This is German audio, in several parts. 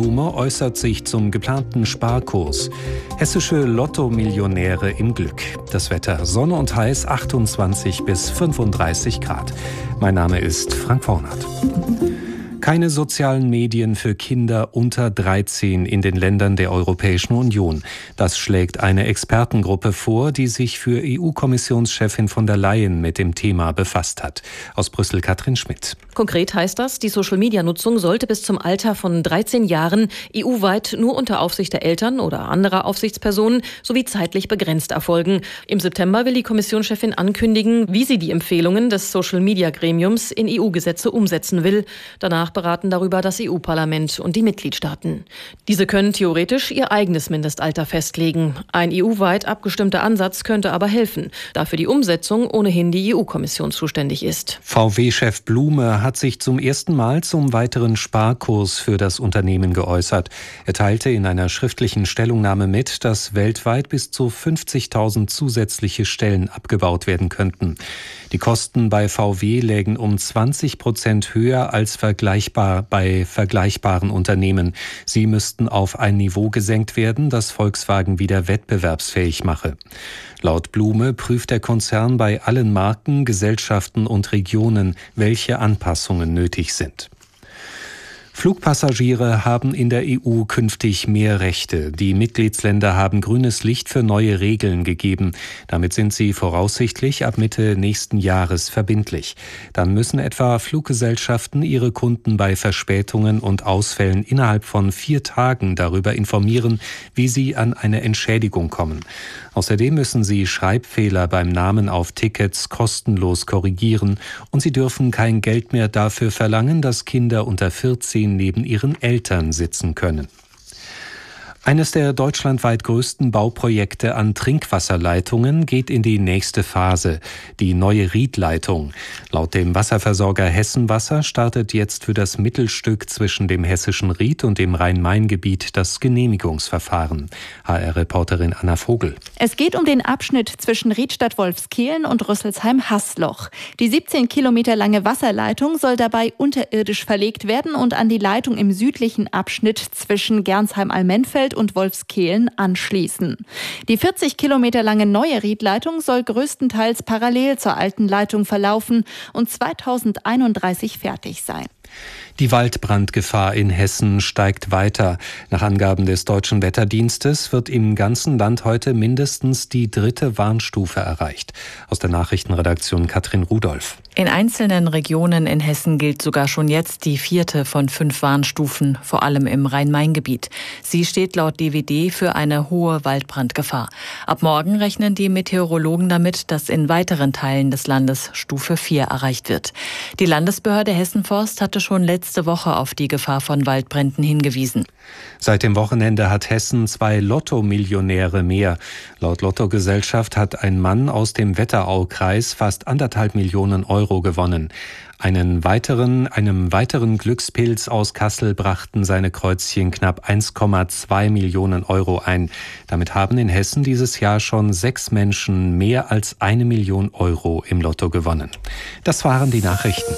Blume äußert sich zum geplanten Sparkurs. Hessische Lotto-Millionäre im Glück. Das Wetter: Sonne und heiß, 28 bis 35 Grad. Mein Name ist Frank Vornert. Keine sozialen Medien für Kinder unter 13 in den Ländern der Europäischen Union. Das schlägt eine Expertengruppe vor, die sich für EU-Kommissionschefin von der Leyen mit dem Thema befasst hat. Aus Brüssel Katrin Schmidt. Konkret heißt das, die Social-Media-Nutzung sollte bis zum Alter von 13 Jahren EU-weit nur unter Aufsicht der Eltern oder anderer Aufsichtspersonen sowie zeitlich begrenzt erfolgen. Im September will die Kommissionschefin ankündigen, wie sie die Empfehlungen des Social-Media-Gremiums in EU-Gesetze umsetzen will. Danach beraten darüber das EU-Parlament und die Mitgliedstaaten. Diese können theoretisch ihr eigenes Mindestalter festlegen. Ein EU-weit abgestimmter Ansatz könnte aber helfen, da für die Umsetzung ohnehin die EU-Kommission zuständig ist. VW-Chef Blume hat sich zum ersten Mal zum weiteren Sparkurs für das Unternehmen geäußert. Er teilte in einer schriftlichen Stellungnahme mit, dass weltweit bis zu 50.000 zusätzliche Stellen abgebaut werden könnten. Die Kosten bei VW lägen um 20% höher als bei vergleichbaren Unternehmen. Sie müssten auf ein Niveau gesenkt werden, das Volkswagen wieder wettbewerbsfähig mache. Laut Blume prüft der Konzern bei allen Marken, Gesellschaften und Regionen, welche Anpassungen nötig sind. Flugpassagiere haben in der EU künftig mehr Rechte. Die Mitgliedsländer haben grünes Licht für neue Regeln gegeben. Damit sind sie voraussichtlich ab Mitte nächsten Jahres verbindlich. Dann müssen etwa Fluggesellschaften ihre Kunden bei Verspätungen und Ausfällen innerhalb von 4 Tagen darüber informieren, wie sie an eine Entschädigung kommen. Außerdem müssen sie Schreibfehler beim Namen auf Tickets kostenlos korrigieren und sie dürfen kein Geld mehr dafür verlangen, dass Kinder unter 14 neben ihren Eltern sitzen können. Eines der deutschlandweit größten Bauprojekte an Trinkwasserleitungen geht in die nächste Phase, die neue Riedleitung. Laut dem Wasserversorger Hessenwasser startet jetzt für das Mittelstück zwischen dem hessischen Ried und dem Rhein-Main-Gebiet das Genehmigungsverfahren. HR-Reporterin Anna Vogel. Es geht um den Abschnitt zwischen Riedstadt-Wolfskehlen und Rüsselsheim-Haßloch. Die 17 Kilometer lange Wasserleitung soll dabei unterirdisch verlegt werden und an die Leitung im südlichen Abschnitt zwischen Gernsheim-Allmenfeld und Wolfskehlen anschließen. Die 40 Kilometer lange neue Riedleitung soll größtenteils parallel zur alten Leitung verlaufen und 2031 fertig sein. Die Waldbrandgefahr in Hessen steigt weiter. Nach Angaben des Deutschen Wetterdienstes wird im ganzen Land heute mindestens die 3. Warnstufe erreicht. Aus der Nachrichtenredaktion Katrin Rudolph. In einzelnen Regionen in Hessen gilt sogar schon jetzt die 4. von 5 Warnstufen, vor allem im Rhein-Main-Gebiet. Sie steht laut DWD für eine hohe Waldbrandgefahr. Ab morgen rechnen die Meteorologen damit, dass in weiteren Teilen des Landes Stufe 4 erreicht wird. Die Landesbehörde Hessenforst hatte schon letzte Woche auf die Gefahr von Waldbränden hingewiesen. Seit dem Wochenende hat Hessen 2 Lotto-Millionäre mehr. Laut Lottogesellschaft hat ein Mann aus dem Wetteraukreis fast 1,5 Millionen Euro gewonnen. Einem weiteren Glückspilz aus Kassel brachten seine Kreuzchen knapp 1,2 Millionen Euro ein. Damit haben in Hessen dieses Jahr schon 6 Menschen mehr als 1 Million Euro im Lotto gewonnen. Das waren die Nachrichten.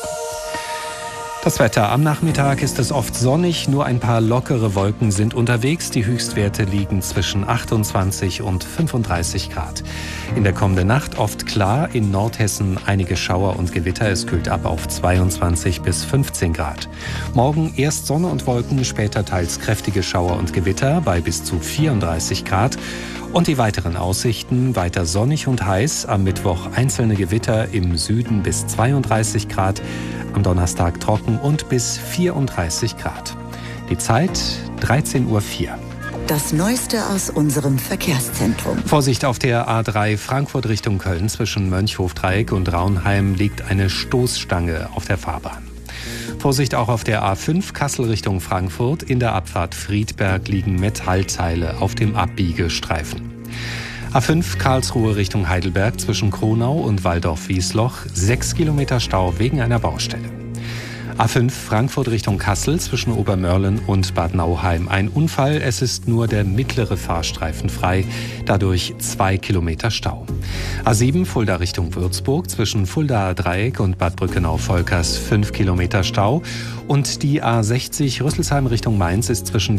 Das Wetter: Am Nachmittag ist es oft sonnig, nur ein paar lockere Wolken sind unterwegs. Die Höchstwerte liegen zwischen 28 und 35 Grad. In der kommenden Nacht oft klar, in Nordhessen einige Schauer und Gewitter. Es kühlt ab auf 22 bis 15 Grad. Morgen erst Sonne und Wolken, später teils kräftige Schauer und Gewitter bei bis zu 34 Grad. Und die weiteren Aussichten: weiter sonnig und heiß, am Mittwoch einzelne Gewitter, im Süden bis 32 Grad, am Donnerstag trocken und bis 34 Grad. Die Zeit 13:04 Uhr. Das Neueste aus unserem Verkehrszentrum. Vorsicht auf der A3 Frankfurt Richtung Köln. Zwischen Mönchhofdreieck und Raunheim liegt eine Stoßstange auf der Fahrbahn. Vorsicht auch auf der A5 Kassel Richtung Frankfurt. In der Abfahrt Friedberg liegen Metallteile auf dem Abbiegestreifen. A5 Karlsruhe Richtung Heidelberg zwischen Kronau und Walldorf-Wiesloch. 6 Kilometer Stau wegen einer Baustelle. A5 Frankfurt Richtung Kassel zwischen Obermörlen und Bad Nauheim. Ein Unfall, es ist nur der mittlere Fahrstreifen frei, dadurch 2 Kilometer Stau. A7 Fulda Richtung Würzburg zwischen Fuldaer Dreieck und Bad Brückenau-Volkers 5 Kilometer Stau. Und die A60 Rüsselsheim Richtung Mainz ist zwischen